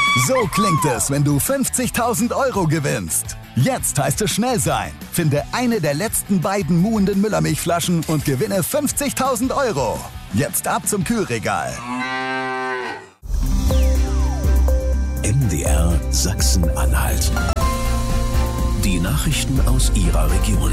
So klingt es, wenn du 50.000 € gewinnst. Jetzt heißt es schnell sein. Finde eine der letzten beiden muhenden Müllermilchflaschen und gewinne 50.000 €. Jetzt ab zum Kühlregal. MDR Sachsen-Anhalt. Die Nachrichten aus Ihrer Region.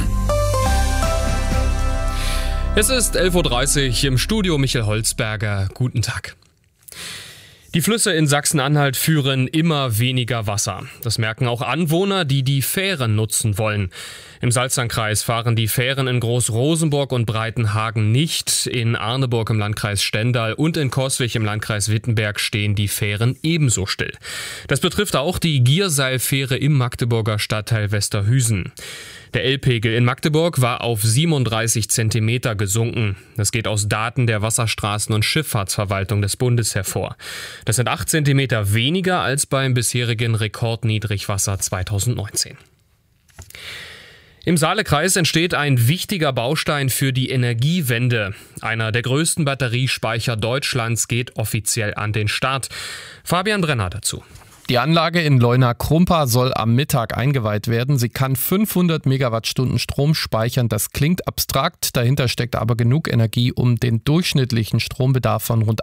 Es ist 11.30 Uhr im Studio, Michael Holzberger. Guten Tag. Die Flüsse in Sachsen-Anhalt führen immer weniger Wasser. Das merken auch Anwohner, die die Fähren nutzen wollen. Im Salzlandkreis fahren die Fähren in Groß-Rosenburg und Breitenhagen nicht. In Arneburg im Landkreis Stendal und in Coswig im Landkreis Wittenberg stehen die Fähren ebenso still. Das betrifft auch die Gierseilfähre im Magdeburger Stadtteil Westerhüsen. Der L-Pegel in Magdeburg war auf 37 Zentimeter gesunken. Das geht aus Daten der Wasserstraßen- und Schifffahrtsverwaltung des Bundes hervor. Das sind 8 Zentimeter weniger als beim bisherigen Rekordniedrigwasser 2019. Im Saalekreis entsteht ein wichtiger Baustein für die Energiewende. Einer der größten Batteriespeicher Deutschlands geht offiziell an den Start. Fabian Brenner dazu. Die Anlage in Leuna-Krumpa soll am Mittag eingeweiht werden. Sie kann 500 Megawattstunden Strom speichern. Das klingt abstrakt, dahinter steckt aber genug Energie, um den durchschnittlichen Strombedarf von rund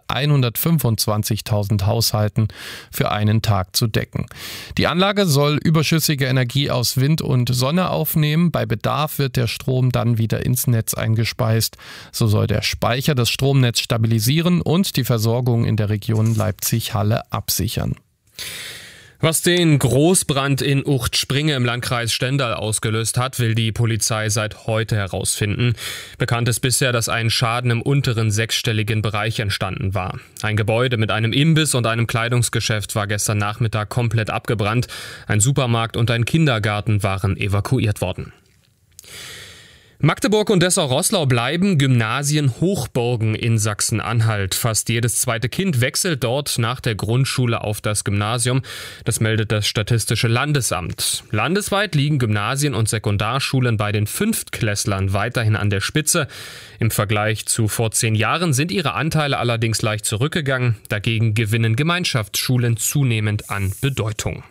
125.000 Haushalten für einen Tag zu decken. Die Anlage soll überschüssige Energie aus Wind und Sonne aufnehmen. Bei Bedarf wird der Strom dann wieder ins Netz eingespeist. So soll der Speicher das Stromnetz stabilisieren und die Versorgung in der Region Leipzig-Halle absichern. Was den Großbrand in Uchtspringe im Landkreis Stendal ausgelöst hat, will die Polizei seit heute herausfinden. Bekannt ist bisher, dass ein Schaden im unteren sechsstelligen Bereich entstanden war. Ein Gebäude mit einem Imbiss und einem Kleidungsgeschäft war gestern Nachmittag komplett abgebrannt. Ein Supermarkt und ein Kindergarten waren evakuiert worden. Magdeburg und Dessau-Roßlau bleiben Gymnasien-Hochburgen in Sachsen-Anhalt. Fast jedes zweite Kind wechselt dort nach der Grundschule auf das Gymnasium. Das meldet das Statistische Landesamt. Landesweit liegen Gymnasien und Sekundarschulen bei den Fünftklässlern weiterhin an der Spitze. Im Vergleich zu vor 10 Jahren sind ihre Anteile allerdings leicht zurückgegangen. Dagegen gewinnen Gemeinschaftsschulen zunehmend an Bedeutung.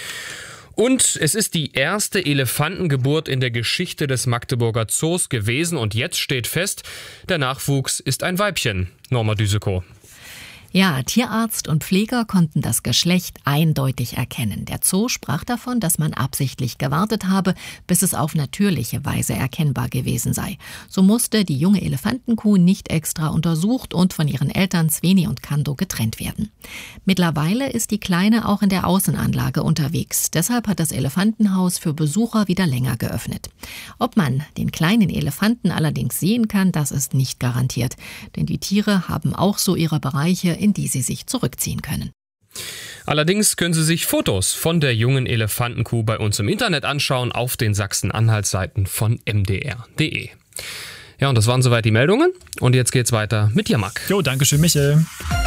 Und es ist die erste Elefantengeburt in der Geschichte des Magdeburger Zoos gewesen. Und jetzt steht fest, der Nachwuchs ist ein Weibchen. Norma Düsekow. Ja, Tierarzt und Pfleger konnten das Geschlecht eindeutig erkennen. Der Zoo sprach davon, dass man absichtlich gewartet habe, bis es auf natürliche Weise erkennbar gewesen sei. So musste die junge Elefantenkuh nicht extra untersucht und von ihren Eltern Sveni und Kando getrennt werden. Mittlerweile ist die Kleine auch in der Außenanlage unterwegs. Deshalb hat das Elefantenhaus für Besucher wieder länger geöffnet. Ob man den kleinen Elefanten allerdings sehen kann, das ist nicht garantiert. Denn die Tiere haben auch so ihre Bereiche, in die sie sich zurückziehen können. Allerdings können Sie sich Fotos von der jungen Elefantenkuh bei uns im Internet anschauen auf den Sachsen-Anhalt-Seiten von mdr.de. Ja, und das waren soweit die Meldungen. Und jetzt geht's weiter mit dir, Marc. Jo, danke schön, Michael.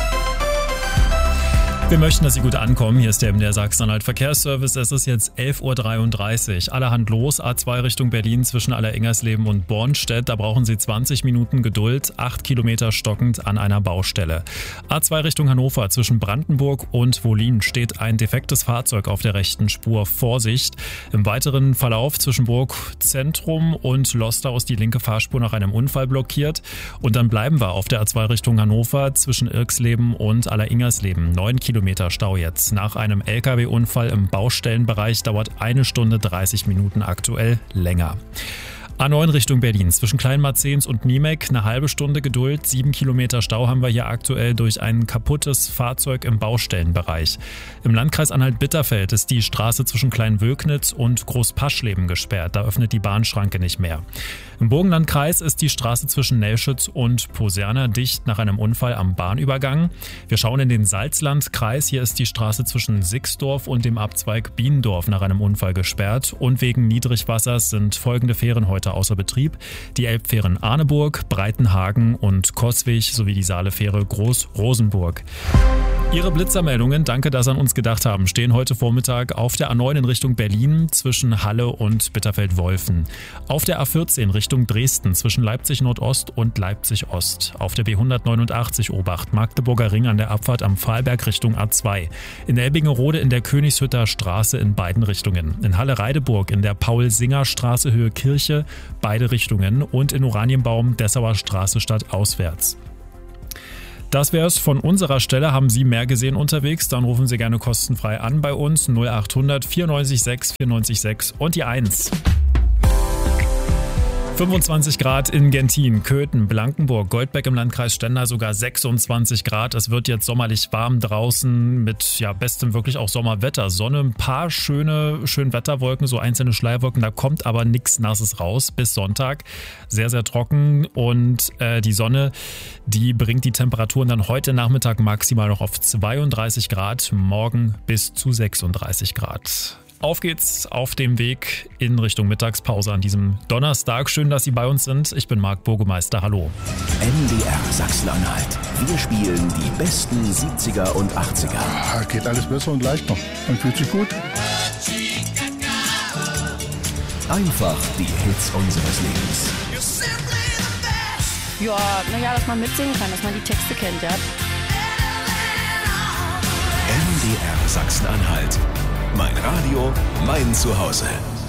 Wir möchten, dass Sie gut ankommen. Hier ist der MDR Sachsen-Anhalt Verkehrsservice. Es ist jetzt 11.33 Uhr. Allerhand los. A2 Richtung Berlin zwischen Allerengersleben und Bornstedt. Da brauchen Sie 20 Minuten Geduld. 8 Kilometer stockend an einer Baustelle. A2 Richtung Hannover zwischen Brandenburg und Wollin steht ein defektes Fahrzeug auf der rechten Spur. Vorsicht. Im weiteren Verlauf zwischen Burg Zentrum und Lostau ist die linke Fahrspur nach einem Unfall blockiert. Und dann bleiben wir auf der A2 Richtung Hannover zwischen Irksleben und Allerengersleben. 9 Kilometer Stau jetzt. Nach einem LKW-Unfall im Baustellenbereich dauert 1 Stunde 30 Minuten aktuell länger. A9 Richtung Berlin zwischen Kleinmarzens und Niemek eine halbe Stunde Geduld. 7 Kilometer Stau haben wir hier aktuell durch ein kaputtes Fahrzeug im Baustellenbereich. Im Landkreis Anhalt-Bitterfeld ist die Straße zwischen Kleinwölknitz und Großpaschleben gesperrt. Da öffnet die Bahnschranke nicht mehr. Im Burgenlandkreis ist die Straße zwischen Nelschütz und Poserna dicht nach einem Unfall am Bahnübergang. Wir schauen in den Salzlandkreis. Hier ist die Straße zwischen Sixdorf und dem Abzweig Bienendorf nach einem Unfall gesperrt. Und wegen Niedrigwassers sind folgende Fähren heute außer Betrieb. Die Elbfähren Arneburg, Breitenhagen und Coswig sowie die Saalefähre Groß-Rosenburg. Ihre Blitzermeldungen, danke, dass Sie an uns gedacht haben, stehen heute Vormittag auf der A9 in Richtung Berlin zwischen Halle und Bitterfeld-Wolfen. Auf der A14 Richtung Dresden zwischen Leipzig Nordost und Leipzig Ost. Auf der B189 Obacht Magdeburger Ring an der Abfahrt am Pfahlberg Richtung A2. In der Ebbingerode in der Königshütter Straße in beiden Richtungen. In Halle-Reideburg in der Paul-Singer-Straße Höhe Kirche beide Richtungen. Und in Oranienbaum Dessauer Straße stadtauswärts. Das wäre es von unserer Stelle. Haben Sie mehr gesehen unterwegs? Dann rufen Sie gerne kostenfrei an bei uns 0800 94 6 94 6 und die 1. 25 Grad in Gentin, Köthen, Blankenburg, Goldbeck im Landkreis Stendal sogar 26 Grad. Es wird jetzt sommerlich warm draußen mit bestem wirklich auch Sommerwetter. Sonne, ein paar schöne Wetterwolken, so einzelne Schleierwolken. Da kommt aber nichts Nasses raus bis Sonntag. Sehr, sehr trocken und die Sonne, die bringt die Temperaturen dann heute Nachmittag maximal noch auf 32 Grad, morgen bis zu 36 Grad. Auf geht's auf dem Weg in Richtung Mittagspause an diesem Donnerstag. Schön, dass Sie bei uns sind. Ich bin Marc Burgemeister. Hallo. MDR Sachsen-Anhalt. Wir spielen die besten 70er und 80er. Geht alles besser und leichter. Man fühlt sich gut. Einfach die Hits unseres Lebens. Ja, dass man mitsingen kann, dass man die Texte kennt, ja. MDR Sachsen-Anhalt. Mein Radio, mein Zuhause.